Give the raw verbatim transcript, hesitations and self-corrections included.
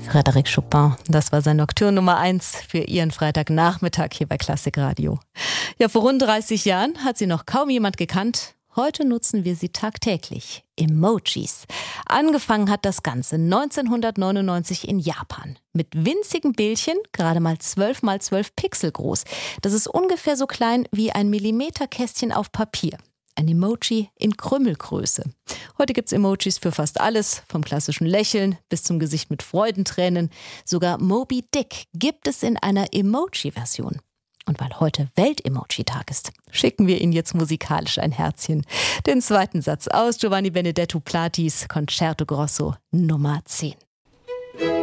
Frédéric Chopin, das war sein Nocturne Nummer eins für Ihren Freitagnachmittag hier bei Klassikradio. Ja, vor rund dreißig Jahren hat sie noch kaum jemand gekannt. Heute nutzen wir sie tagtäglich. Emojis. Angefangen hat das Ganze neunzehnhundertneunundneunzig in Japan. Mit winzigen Bildchen, gerade mal zwölf mal zwölf Pixel groß. Das ist ungefähr so klein wie ein Millimeterkästchen auf Papier. Ein Emoji in Krümmelgröße. Heute gibt's Emojis für fast alles, vom klassischen Lächeln bis zum Gesicht mit Freudentränen. Sogar Moby Dick gibt es in einer Emoji-Version. Und weil heute Welt-Emoji-Tag ist, schicken wir Ihnen jetzt musikalisch ein Herzchen. Den zweiten Satz aus Giovanni Benedetto Platis Concerto Grosso Nummer zehn.